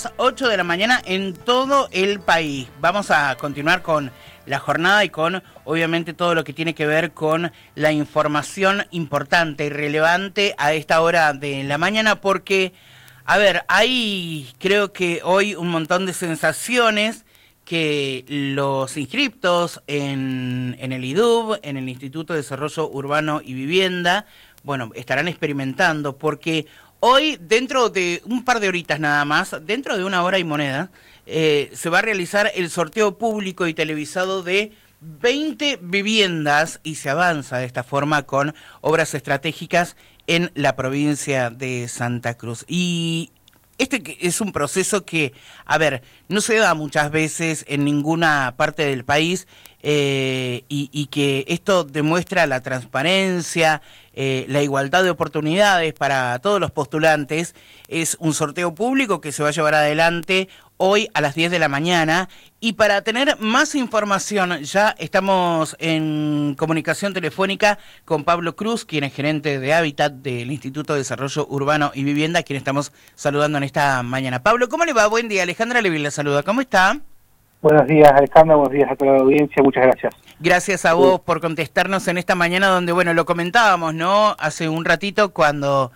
8 de la mañana en todo el país. Vamos a continuar con la jornada y con, obviamente, todo lo que tiene que ver con la información importante y relevante a esta hora de la mañana, porque, a ver, hay, creo que hoy un montón de sensaciones que los inscriptos en el IDUB, en el Instituto de Desarrollo Urbano y Vivienda, bueno, estarán experimentando, porque hoy, dentro de un par de horitas nada más, dentro de 1 hora y moneda, se va a realizar el sorteo público y televisado de 20 viviendas y se avanza de esta forma con obras estratégicas en la provincia de Santa Cruz. Y este es un proceso que, a ver, no se da muchas veces en ninguna parte del país y que esto demuestra la transparencia, la igualdad de oportunidades para todos los postulantes. Es un sorteo público que se va a llevar adelante hoy a las 10 de la mañana. Y para tener más información, ya estamos en comunicación telefónica con Pablo Cruz, quien es gerente de Hábitat del Instituto de Desarrollo Urbano y Vivienda, quien estamos saludando en esta mañana. Pablo, ¿cómo le va? Buen día. Alejandra Levin la saluda. ¿Cómo está? Buenos días, Alejandra. Buenos días a toda la audiencia. Muchas gracias. Gracias a vos por contestarnos en esta mañana donde, bueno, lo comentábamos, ¿no? Hace un ratito cuando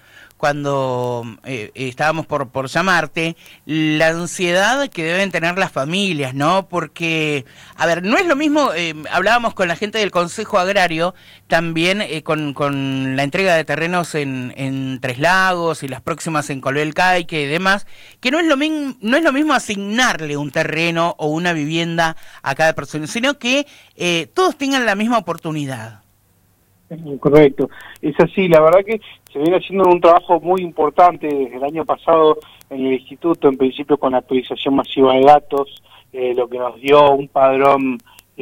estábamos por llamarte, la ansiedad que deben tener las familias, ¿no? Porque, a ver, no es lo mismo, hablábamos con la gente del Consejo Agrario, también con la entrega de terrenos en Tres Lagos y las próximas en Colbel Caique y demás, que no es lo mismo asignarle un terreno o una vivienda a cada persona, sino que todos tengan la misma oportunidad. Correcto, es así. La verdad que se viene haciendo un trabajo muy importante desde el año pasado en el instituto, en principio con la actualización masiva de datos, lo que nos dio un padrón,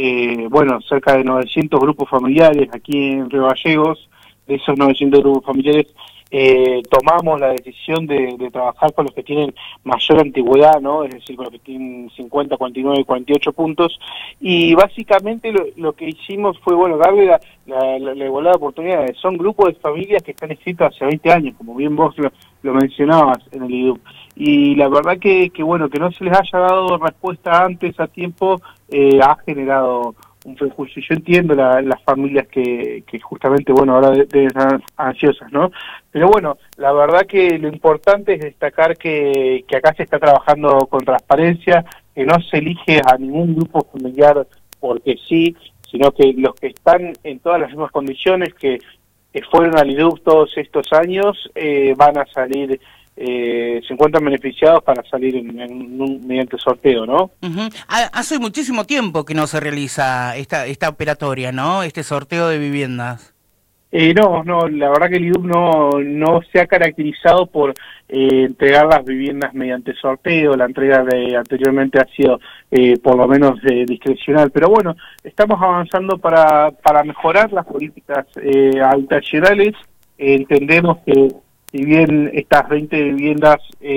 cerca de 900 grupos familiares aquí en Río Gallegos. De esos 900 grupos familiares tomamos la decisión de trabajar con los que tienen mayor antigüedad, ¿no? Es decir, con los que tienen 50, 49, 48 puntos, y básicamente lo que hicimos fue, darle la igualdad de oportunidades. Son grupos de familias que están escritos hace 20 años, como bien vos lo mencionabas en el IDUB, y la verdad que no se les haya dado respuesta antes a tiempo ha generado un prejuicio. Yo entiendo las familias que justamente, ahora deben estar ansiosas, ¿no? Pero la verdad que lo importante es destacar que acá se está trabajando con transparencia, que no se elige a ningún grupo familiar porque sí, sino que los que están en todas las mismas condiciones, que fueron al IDUB todos estos años, van a salir, se encuentran beneficiados para salir mediante sorteo, ¿no? Hace muchísimo tiempo que no se realiza esta operatoria, ¿no? Este sorteo de viviendas. No, la verdad que el IDUB no se ha caracterizado por entregar las viviendas mediante sorteo. La entrega anteriormente ha sido por lo menos discrecional, pero estamos avanzando para mejorar las políticas habitacionales. Entendemos que si bien estas 20 viviendas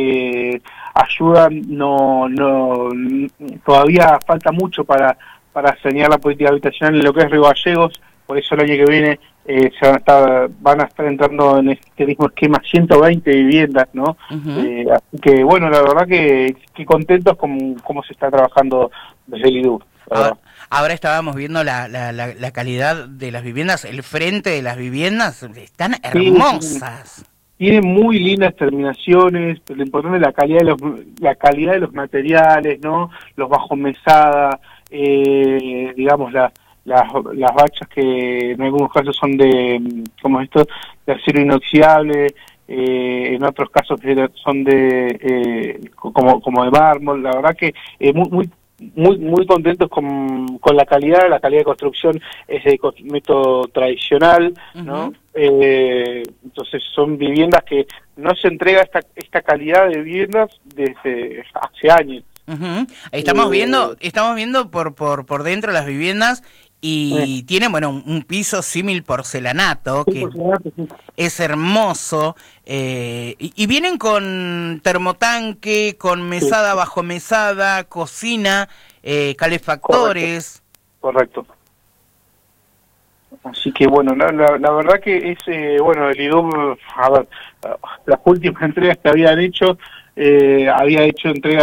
ayudan, todavía falta mucho para sanear la política habitacional en lo que es Río Gallegos. Por eso el año que viene van a estar entrando en este mismo esquema 120 viviendas, ¿no? Así que, la verdad que contentos con cómo se está trabajando desde el IDUB. Ahora estábamos viendo la calidad de las viviendas, el frente de las viviendas, están hermosas. Sí. Tienen muy lindas terminaciones, pero lo importante es la calidad de los materiales, ¿no? Los bajo mesada, las bachas que en algunos casos son de acero inoxidable, en otros casos son como de mármol. La verdad que muy contentos con la calidad de construcción. Es de método tradicional, ¿no? Entonces son viviendas que no se entrega esta calidad de viviendas desde hace años. Estamos viendo por dentro las viviendas y tienen un piso símil porcelanato que es hermoso, y vienen con termotanque, con mesada bajo mesada, cocina, calefactores. Correcto. Así que la verdad que es el IDUB, las últimas entregas que había hecho entregas